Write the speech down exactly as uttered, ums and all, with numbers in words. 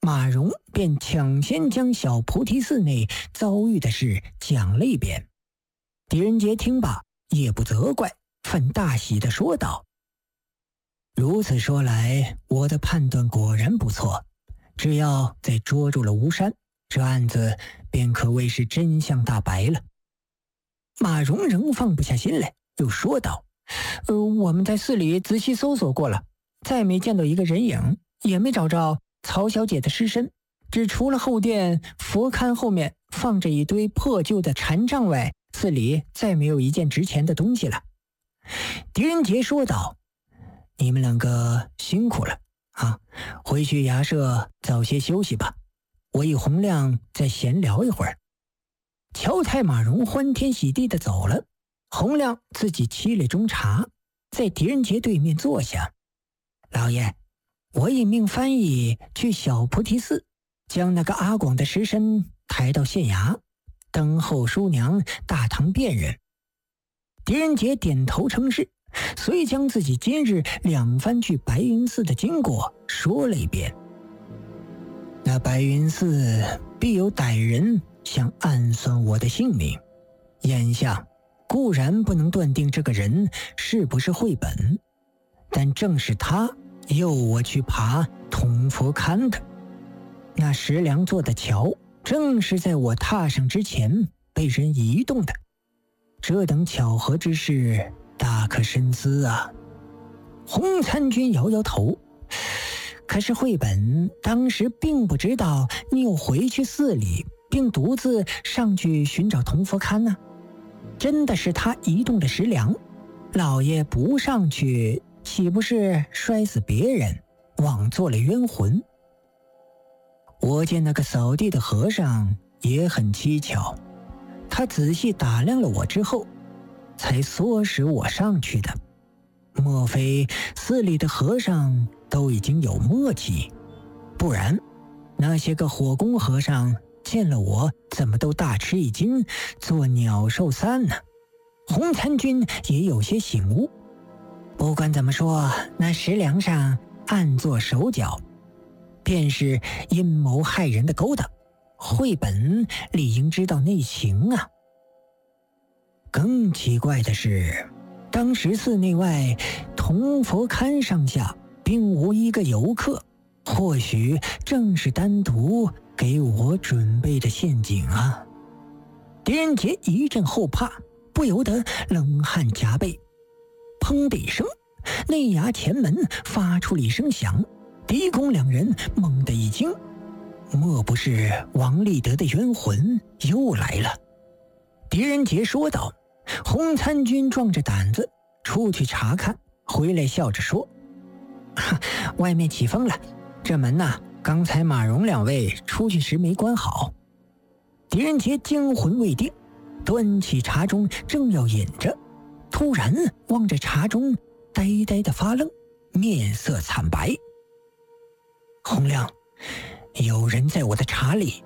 马荣便抢先将小菩提寺内遭遇的事讲了一遍。狄仁杰听罢，也不责怪，反大喜地说道：如此说来，我的判断果然不错，只要再捉住了吴山，这案子便可谓是真相大白了。马荣仍放不下心来，又说道：呃，我们在寺里仔细搜索过了，再没见到一个人影，也没找着曹小姐的尸身，只除了后殿佛龛后面放着一堆破旧的禅杖外，寺里再没有一件值钱的东西了。狄仁杰说道：你们两个辛苦了啊，回去衙舍早些休息吧，我与洪亮再闲聊一会儿。乔太马荣欢天喜地地走了，洪亮自己沏了盅茶，在狄仁杰对面坐下。老爷，我已命翻译去小菩提寺，将那个阿广的尸身抬到县衙，等候叔娘大堂辨认。狄仁杰点头称是，遂将自己今日两番去白云寺的经过说了一遍。那白云寺必有歹人想暗算我的性命，眼下固然不能断定这个人是不是绘本，但正是他诱我去爬铜佛龛的。那石梁做的桥正是在我踏上之前被人移动的，这等巧合之事大可深思啊。洪参军摇摇头，可是绘本当时并不知道你有回去寺里并独自上去寻找铜佛龛呢、啊。真的是他移动的石梁，老爷不上去，岂不是摔死别人，枉做了冤魂？我见那个扫地的和尚也很蹊跷，他仔细打量了我之后，才唆使我上去的。莫非寺里的和尚都已经有默契？不然，那些个火工和尚见了我，怎么都大吃一惊，做鸟兽散呢？洪参军也有些醒悟。不管怎么说，那石梁上暗做手脚，便是阴谋害人的勾当，绘本理应知道内情啊。更奇怪的是，当时寺内外铜佛龛上下并无一个游客，或许正是单独给我准备的陷阱啊！狄仁杰一阵后怕，不由得冷汗夹背。砰的一声，内衙前门发出了一声响，狄公两人猛地一惊，莫不是王立德的冤魂又来了？狄仁杰说道。洪参军壮着胆子出去查看，回来笑着说：外面起风了，这门呐、啊，刚才马荣两位出去时没关好。狄仁杰惊魂未定，端起茶盅正要饮着，突然望着茶盅呆呆的发愣，面色惨白。洪亮，有人在我的茶里